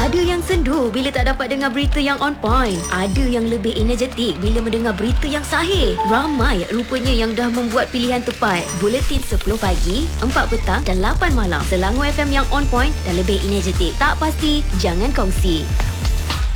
Ada yang sendu bila tak dapat dengar berita yang on point. Ada yang lebih energetik bila mendengar berita yang sahih. Ramai rupanya yang dah membuat pilihan tepat. Buletin 10 pagi, 4 petang dan 8 malam. Selangor FM yang on point dan lebih energetik. Tak pasti, jangan kongsi.